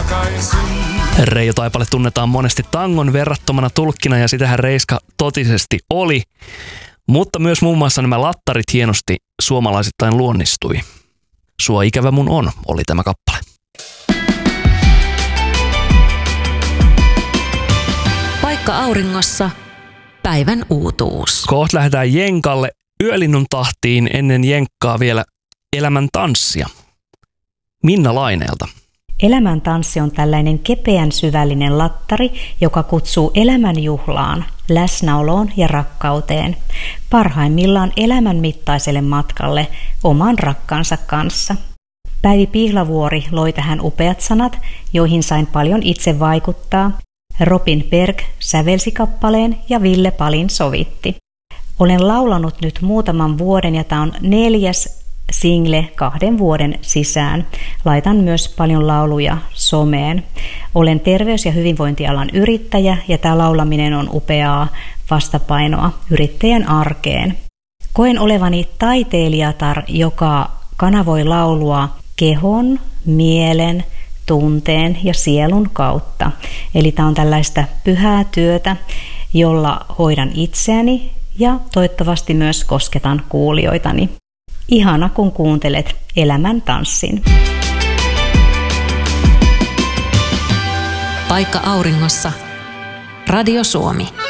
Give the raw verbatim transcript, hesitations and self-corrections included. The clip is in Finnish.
takaisin. Reijo Taipale tunnetaan monesti tangon verrattomana tulkkina ja sitähän Reiska totisesti oli. Mutta myös muun muassa nämä lattarit hienosti suomalaisittain luonnistui. Sua ikävä mun on, oli tämä kappale. Paikka auringossa. Päivän uutuus. Kohta lähdetään jenkalle yölinnun tahtiin, ennen jenkkaa vielä elämän tanssia. Minna Laineelta. Elämän tanssi on tällainen kepeän syvällinen lattari, joka kutsuu elämän juhlaan, läsnäoloon ja rakkauteen. Parhaimmillaan elämän mittaiselle matkalle oman rakkaansa kanssa. Päivi Pihlavuori loi tähän upeat sanat, joihin sain paljon itse vaikuttaa. Robin Berg sävelsi kappaleen ja Ville Palin sovitti. Olen laulanut nyt muutaman vuoden ja tämä on neljäs single kahden vuoden sisään. Laitan myös paljon lauluja someen. Olen terveys- ja hyvinvointialan yrittäjä ja tämä laulaminen on upeaa vastapainoa yrittäjän arkeen. Koen olevani taiteilijatar, joka kanavoi laulua kehon, mielen, tunteen ja sielun kautta. Eli tämä on tällaista pyhää työtä, jolla hoidan itseäni ja toivottavasti myös kosketan kuulijoitani. Ihana, kun kuuntelet Elämän tanssin. Paikka auringossa. Radio Suomi.